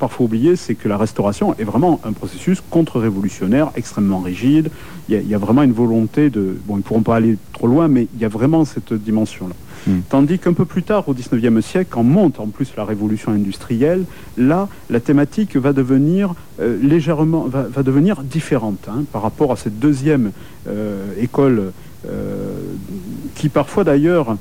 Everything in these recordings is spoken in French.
parfois oublier, c'est que la restauration est vraiment un processus contre-révolutionnaire extrêmement rigide. Il y a vraiment une volonté de... Bon, ils ne pourront pas aller trop loin, mais il y a vraiment cette dimension-là. Tandis qu'un peu plus tard, au XIXe siècle, quand monte en plus la révolution industrielle, là, la thématique va devenir va devenir différente par rapport à cette deuxième école qui parfois d'ailleurs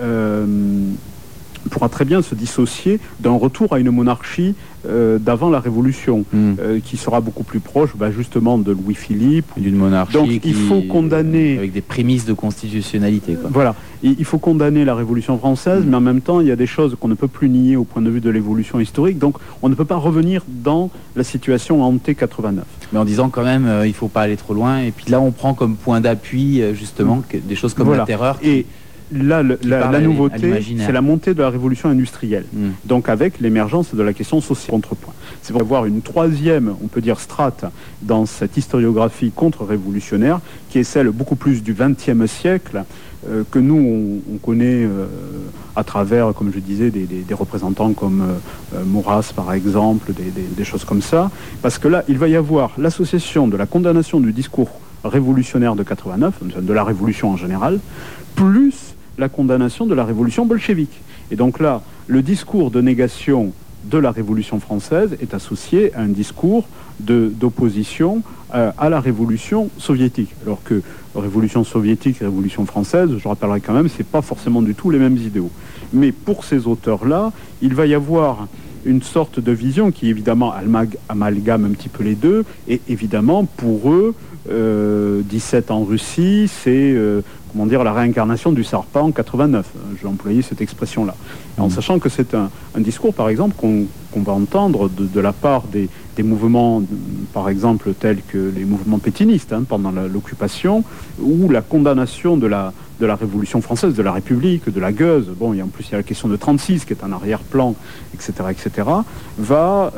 pourra très bien se dissocier d'un retour à une monarchie d'avant la Révolution, qui sera beaucoup plus proche justement de Louis-Philippe. D'une monarchie. Donc il faut condamner... Avec des prémices de constitutionnalité. Quoi. Voilà, il faut condamner la Révolution française, mais en même temps il y a des choses qu'on ne peut plus nier au point de vue de l'évolution historique, donc on ne peut pas revenir dans la situation ante 89. Mais en disant quand même, il ne faut pas aller trop loin, et puis là on prend comme point d'appui justement des choses comme la terreur. Et là, la nouveauté, c'est la montée de la révolution industrielle. Donc avec l'émergence de la question sociale. Contrepoint. C'est pour avoir une troisième, on peut dire, strate dans cette historiographie contre-révolutionnaire, qui est celle beaucoup plus du XXe siècle, que nous, on connaît à travers, comme je disais, des représentants comme Maurras, par exemple, des choses comme ça. Parce que là, il va y avoir l'association de la condamnation du discours révolutionnaire de 89, de la révolution en général, plus la condamnation de la révolution bolchevique. Et donc là, le discours de négation de la Révolution française est associé à un discours d'opposition à la Révolution soviétique. Alors que Révolution soviétique et Révolution française, je rappellerai quand même, c'est pas forcément du tout les mêmes idéaux. Mais pour ces auteurs-là, il va y avoir une sorte de vision qui évidemment amalgame un petit peu les deux, et évidemment pour eux, 17 en Russie, c'est la réincarnation du Sarpa en 89. J'ai employé cette expression-là. En sachant que c'est un discours, par exemple, qu'on va entendre de la part des mouvements, par exemple, tels que les mouvements pétinistes pendant l'occupation, ou la condamnation de la Révolution française, de la République, de la gueuse. Bon, et en plus, il y a la question de 36 qui est un arrière-plan, etc., va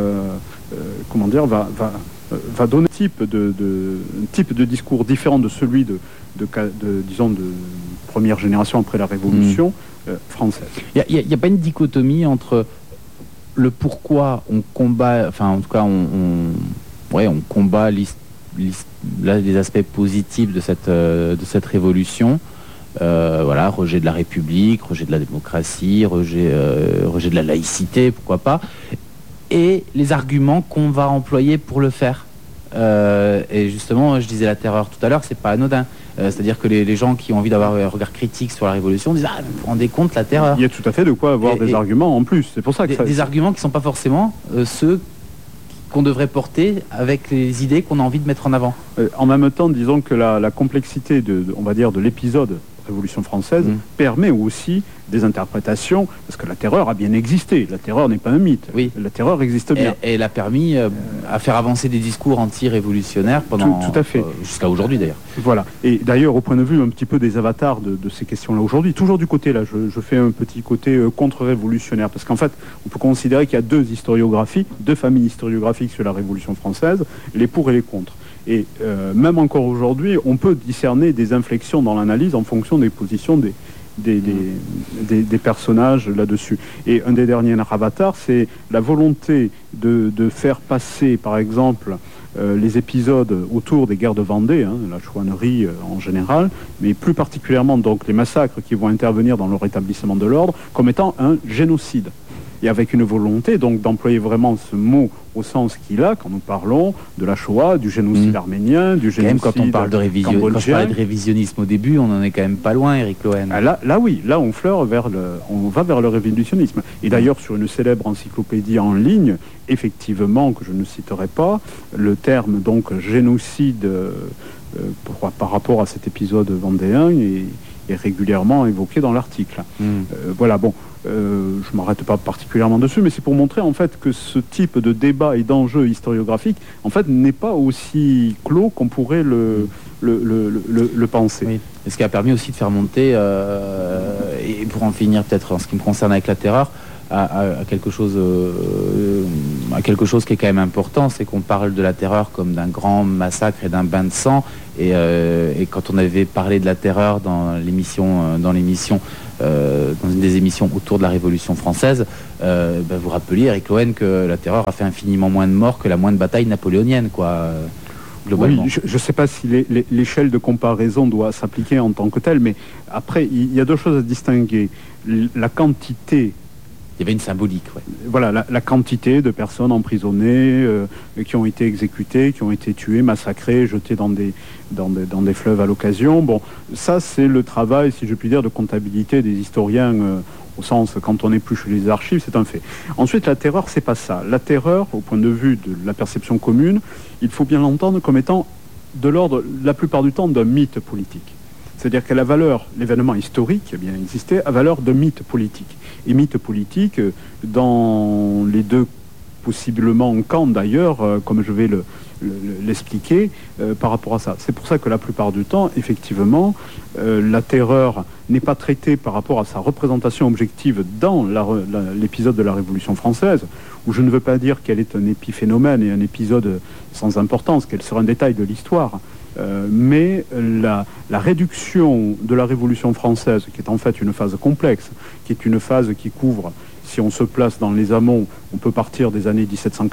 donner un type de discours différent de celui disons, de première génération après la Révolution française. Il n'y a pas une dichotomie entre le pourquoi on combat, enfin en tout cas on combat les aspects positifs de cette révolution, rejet de la République, rejet de la démocratie, rejet de la laïcité, pourquoi pas, et les arguments qu'on va employer pour le faire. Et justement, je disais la terreur tout à l'heure, c'est pas anodin. C'est-à-dire que les gens qui ont envie d'avoir un regard critique sur la Révolution disent « Ah, vous vous rendez compte, la terreur ?» Il y a tout à fait de quoi avoir des arguments en plus. C'est pour ça que des arguments qui ne sont pas forcément ceux qu'on devrait porter avec les idées qu'on a envie de mettre en avant. En même temps, disons que la complexité de l'épisode Révolution française permet aussi des interprétations, parce que la terreur a bien existé. La terreur n'est pas un mythe. Oui. La terreur existe bien. Et elle a permis à faire avancer des discours anti-révolutionnaires pendant tout à fait. Jusqu'à aujourd'hui d'ailleurs. Voilà. Et d'ailleurs, au point de vue un petit peu des avatars de ces questions-là aujourd'hui, toujours du côté là, je fais un petit côté contre-révolutionnaire, parce qu'en fait, on peut considérer qu'il y a deux familles historiographiques sur la Révolution française, les pour et les contre. Et même encore aujourd'hui, on peut discerner des inflexions dans l'analyse en fonction des positions des personnages là-dessus. Et un des derniers avatars, c'est la volonté de faire passer, par exemple, les épisodes autour des guerres de Vendée, la chouannerie en général, mais plus particulièrement donc les massacres qui vont intervenir dans le rétablissement de l'ordre, comme étant un génocide. Et avec une volonté donc d'employer vraiment ce mot au sens qu'il a quand nous parlons de la Shoah, du génocide arménien, du génocide même quand on parle de révisionnisme, quand je parlais de révisionnisme au début, on en est quand même pas loin, Éric Lohen. Là oui, là on va vers le révisionnisme. Et d'ailleurs sur une célèbre encyclopédie en ligne, effectivement, que je ne citerai pas, le terme donc génocide par rapport à cet épisode vendéen est régulièrement évoqué dans l'article. Voilà, bon. Je ne m'arrête pas particulièrement dessus, mais c'est pour montrer en fait que ce type de débat et d'enjeu historiographique en fait n'est pas aussi clos qu'on pourrait le penser. Oui. Et ce qui a permis aussi de faire monter, et pour en finir peut-être en ce qui me concerne avec la terreur, à quelque chose qui est quand même important, c'est qu'on parle de la terreur comme d'un grand massacre et d'un bain de sang. Et quand on avait parlé de la terreur dans l'émission dans une des émissions autour de la Révolution française, vous rappeliez, Éric Lohen, que la terreur a fait infiniment moins de morts que la moindre bataille napoléonienne, quoi. Globalement. Oui, je ne sais pas si l'échelle de comparaison doit s'appliquer en tant que telle, mais après, il y a deux choses à distinguer. La quantité... Il y avait une symbolique, ouais. Voilà, la quantité de personnes emprisonnées, qui ont été exécutées, qui ont été tuées, massacrées, jetées dans des fleuves à l'occasion. Bon, ça c'est le travail, si je puis dire, de comptabilité des historiens, au sens, quand on épluche les archives, c'est un fait. Ensuite, la terreur, c'est pas ça. La terreur, au point de vue de la perception commune, il faut bien l'entendre comme étant de l'ordre, la plupart du temps, d'un mythe politique. C'est-à-dire qu'elle a valeur, l'événement historique qui a bien existé, a valeur de mythe politique. Et mythe politique, dans les deux possiblement camps d'ailleurs, comme je vais l'expliquer par rapport à ça. C'est pour ça que la plupart du temps, effectivement, la terreur n'est pas traitée par rapport à sa représentation objective dans l'épisode de la Révolution française, où je ne veux pas dire qu'elle est un épiphénomène et un épisode sans importance, qu'elle sera un détail de l'histoire. Mais la réduction de la Révolution française, qui est en fait une phase complexe, qui est une phase qui couvre, si on se place dans les amont, on peut partir des années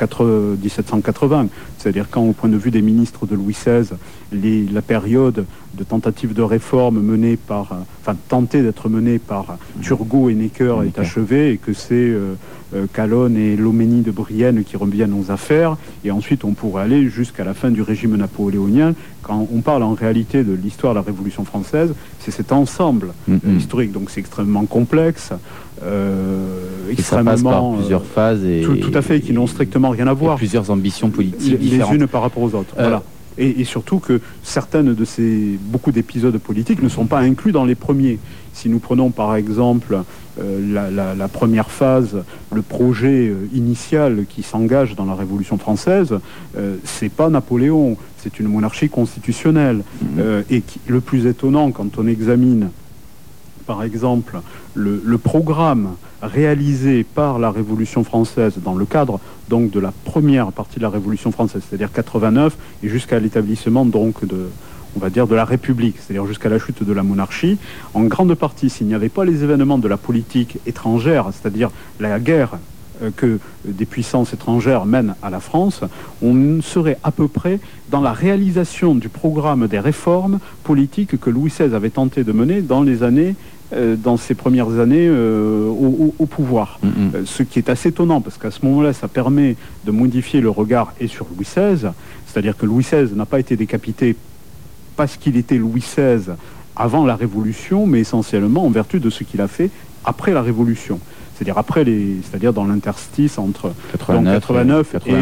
1780, c'est-à-dire quand, au point de vue des ministres de Louis XVI, la période de tentative de réforme tentée d'être menée par Turgot et Necker est achevée, et que c'est Calonne et Loménie de Brienne qui reviennent aux affaires, et ensuite on pourrait aller jusqu'à la fin du régime napoléonien. Quand on parle en réalité de l'histoire de la Révolution française, c'est cet ensemble historique, donc c'est extrêmement complexe, extrêmement... Ça passe par plusieurs phases et... Tout à fait, qui n'ont strictement rien à voir. Plusieurs ambitions politiques différentes. Les unes par rapport aux autres, voilà. Et surtout que beaucoup d'épisodes politiques ne sont pas inclus dans les premiers. Si nous prenons par exemple la première phase, le projet initial qui s'engage dans la Révolution française, c'est pas Napoléon, c'est une monarchie constitutionnelle. Le plus étonnant quand on examine par exemple le programme réalisé par la Révolution française dans le cadre donc de la première partie de la Révolution française, c'est-à-dire 89 et jusqu'à l'établissement donc on va dire de la République, c'est-à-dire jusqu'à la chute de la monarchie, en grande partie, s'il n'y avait pas les événements de la politique étrangère, c'est-à-dire la guerre que des puissances étrangères mènent à la France, on serait à peu près dans la réalisation du programme des réformes politiques que Louis XVI avait tenté de mener dans ses premières années au pouvoir. Ce qui est assez étonnant, parce qu'à ce moment-là, ça permet de modifier le regard et sur Louis XVI, c'est-à-dire que Louis XVI n'a pas été décapité parce qu'il était Louis XVI avant la Révolution, mais essentiellement en vertu de ce qu'il a fait après la Révolution. C'est-à-dire dans l'interstice entre 89 et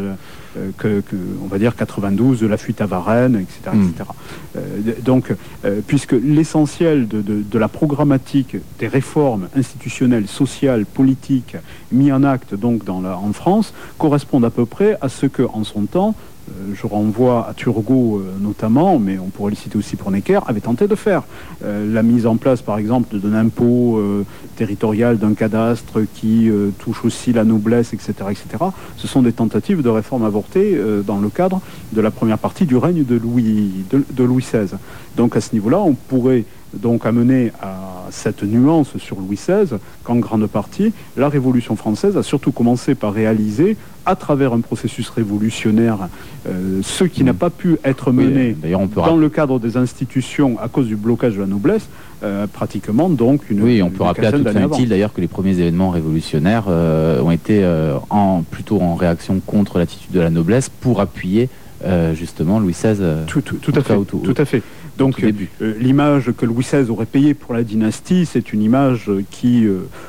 on va dire 92, de la fuite à Varennes, etc. etc. Puisque l'essentiel de la programmatique des réformes institutionnelles, sociales, politiques mis en acte donc en France correspondent à peu près à ce que, en son temps, je renvoie à Turgot notamment, mais on pourrait le citer aussi pour Necker, avait tenté de faire. La mise en place, par exemple, d'un impôt territorial, d'un cadastre qui touche aussi la noblesse, etc., etc. Ce sont des tentatives de réforme avortées dans le cadre de la première partie du règne de Louis XVI. Donc à ce niveau-là, on pourrait donc amener à cette nuance sur Louis XVI qu'en grande partie, la Révolution française a surtout commencé par réaliser, à travers un processus révolutionnaire, ce qui n'a pas pu être mené dans le cadre des institutions à cause du blocage de la noblesse, pratiquement donc une... Oui, on peut rappeler à toute fin utile d'ailleurs que les premiers événements révolutionnaires ont été plutôt en réaction contre l'attitude de la noblesse pour appuyer justement Louis XVI. Tout à fait. Donc l'image que Louis XVI aurait payée pour la dynastie, c'est une image qui...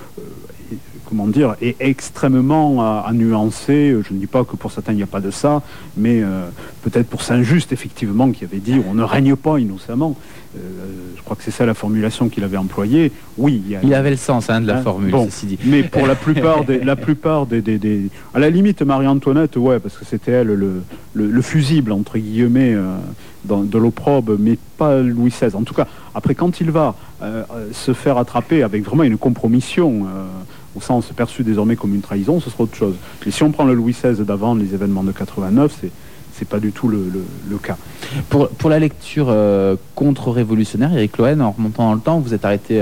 est extrêmement à nuancer. Je ne dis pas que pour certains il n'y a pas de ça, mais peut-être pour Saint-Just, effectivement, qui avait dit on ne règne pas innocemment. Je crois que c'est ça la formulation qu'il avait employée. Oui, il avait le sens de la formule, ceci dit. Mais pour la plupart des à la limite Marie-Antoinette, ouais, parce que c'était elle le fusible entre guillemets de l'opprobre, mais pas Louis XVI. En tout cas, après quand il va se faire attraper avec vraiment une compromission, au sens perçu désormais comme une trahison, ce sera autre chose. Mais si on prend le Louis XVI d'avant les événements de 89, c'est pas du tout le cas. Pour la lecture contre-révolutionnaire, Éric Loën, en remontant dans le temps, vous êtes arrêté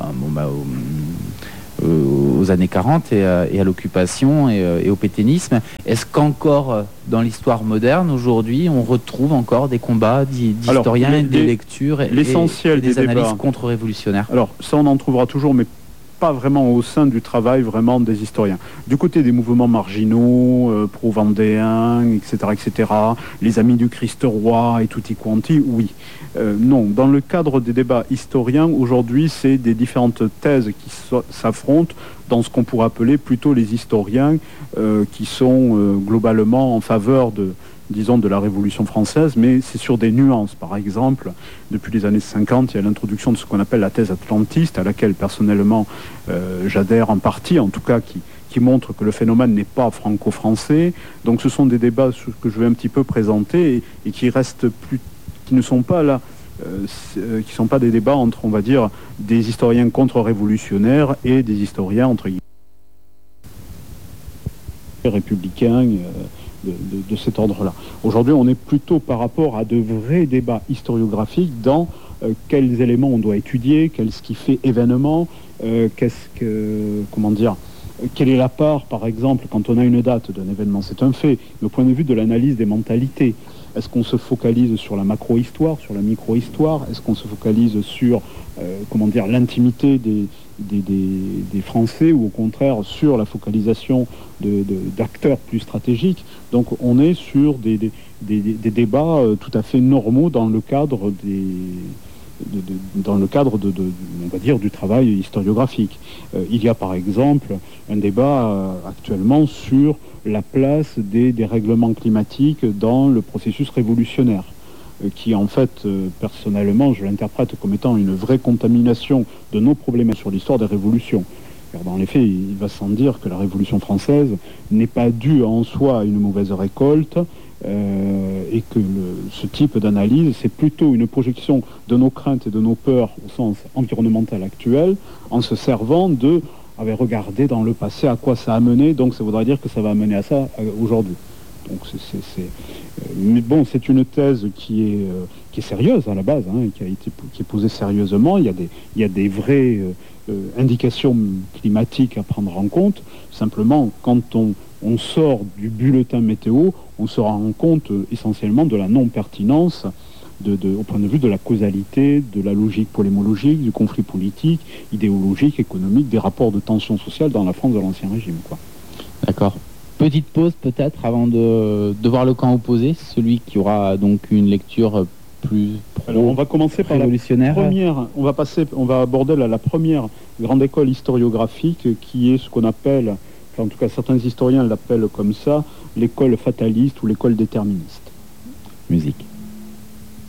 aux années 40 et à l'occupation et au pétainisme. Est-ce qu'encore dans l'histoire moderne, aujourd'hui, on retrouve encore des combats d'historiens, des lectures et des analyses contre-révolutionnaires? Alors, ça, on en trouvera toujours, mais pas vraiment au sein du travail vraiment des historiens. Du côté des mouvements marginaux, pro-vendéens, etc., les amis du Christ roi et tutti quanti, oui. Non, dans le cadre des débats historiens, aujourd'hui, c'est des différentes thèses qui s'affrontent dans ce qu'on pourrait appeler plutôt les historiens qui sont globalement en faveur de la Révolution française, mais c'est sur des nuances. Par exemple, depuis les années 50, il y a l'introduction de ce qu'on appelle la thèse atlantiste, à laquelle personnellement j'adhère en partie, en tout cas qui montre que le phénomène n'est pas franco-français. Donc ce sont des débats que je vais un petit peu présenter et qui ne sont pas là, qui ne sont pas des débats entre, on va dire, des historiens contre-révolutionnaires et des historiens entre guillemets républicains, de cet ordre-là. Aujourd'hui, on est plutôt par rapport à de vrais débats historiographiques dans quels éléments on doit étudier, qu'est-ce qui fait événement, quelle est la part, par exemple, quand on a une date d'un événement, c'est un fait, mais au point de vue de l'analyse des mentalités. Est-ce qu'on se focalise sur la macro-histoire, sur la micro-histoire? Est-ce qu'on se focalise sur l'intimité des Français, ou au contraire sur la focalisation d'acteurs plus stratégiques? Donc on est sur des débats tout à fait normaux dans le cadre on va dire, du travail historiographique. Il y a par exemple un débat actuellement sur la place des règlements climatiques dans le processus révolutionnaire, qui en fait, personnellement, je l'interprète comme étant une vraie contamination de nos problèmes sur l'histoire des révolutions. Car dans les faits, il va sans dire que la Révolution française n'est pas due en soi à une mauvaise récolte, et que ce type d'analyse, c'est plutôt une projection de nos craintes et de nos peurs au sens environnemental actuel, en se servant regarder dans le passé à quoi ça a mené, donc ça voudrait dire que ça va amener à ça aujourd'hui. Donc mais bon, c'est une thèse qui est sérieuse à la base, qui est posée sérieusement. Il y a des vraies indications climatiques à prendre en compte. Simplement, quand on sort du bulletin météo, on se rend compte essentiellement de la non-pertinence au point de vue de la causalité, de la logique polémologique, du conflit politique, idéologique, économique, des rapports de tension sociale dans la France de l'Ancien Régime, quoi. D'accord. Petite pause peut-être avant de voir le camp opposé, celui qui aura donc une lecture plus Alors on va commencer par la première, on va aborder la première grande école historiographique qui est ce qu'on appelle, en tout cas certains historiens l'appellent comme ça, l'école fataliste ou l'école déterministe. Musique.